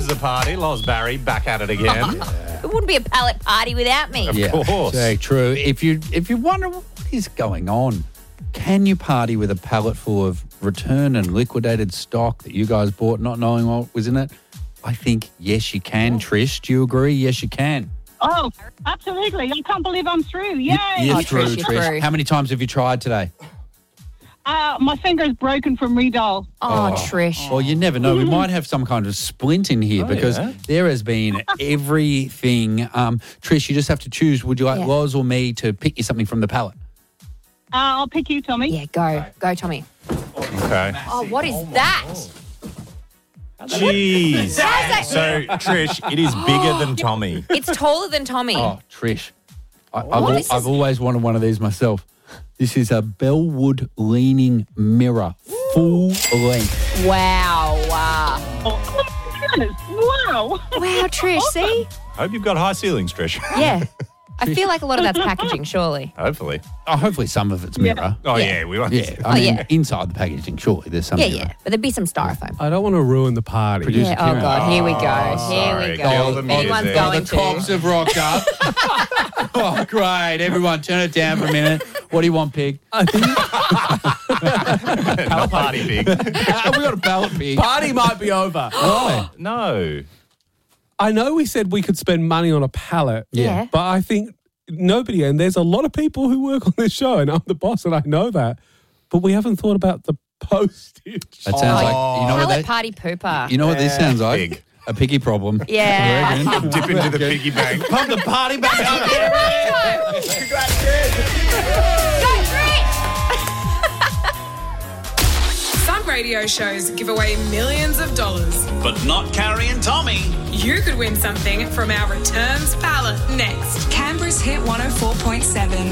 the party. Loz Barry back at it again. It wouldn't be a pallet party without me. Of course. Very true. If you wonder what is going on, can you party with a pallet full of returned and liquidated stock that you guys bought not knowing what was in it? I think, yes, you can, Trish. Do you agree? Yes, you can. Oh, absolutely. I can't believe I'm through. Yay. You're Oh, through, Trish, you're Trish. through. How many times have you tried today? My finger's broken from Redol. Oh, Trish. Well, you never know. We might have some kind of splint in here because there has been everything. Trish, you just have to choose. Would you like Loz or me to pick you something from the pallet? I'll pick you, Tommy. Yeah, go. Go, Tommy. Okay. Oh, what is that? Jeez. How's that? So, Trish, it is bigger than Tommy. It's taller than Tommy. Oh, Trish. What is this? I've always wanted one of these myself. This is a Bellwood leaning mirror, full length. Wow. Oh, my goodness. Wow. Wow, Trish, see? Hope you've got high ceilings, Trish. Yeah. I feel like a lot of that's packaging, surely. Hopefully. Oh, hopefully some of it's mirror. Oh, yeah, we want Yeah, I mean, yeah. inside the packaging, surely there's some mirror. Yeah. But there'd be some styrofoam. I don't want to ruin the party. Producer Yeah. Oh, Kieran. God. Here we go. Here sorry. we Kill go. the If anyone's music. going The cops to. have rocked up. Oh, great. Everyone turn it down for a minute. What do you want, pig? Not party pig. We got a ballot pig. Party might be over. Why? No. I know we said we could spend money on a pallet. Yeah. But I think nobody, and there's a lot of people who work on this show, and I'm the boss, and I know that. But we haven't thought about the postage. That sounds like, you know what Pallet that, party pooper. you know what this sounds like? Pig. A piggy problem. Yeah. You reckon? Dip into the piggy bank. Pump the party back up. Go, Trish! Some radio shows give away millions of dollars. But not Carrie and Tommy. You could win something from our returns pallet next. Canberra's Hit 104.7.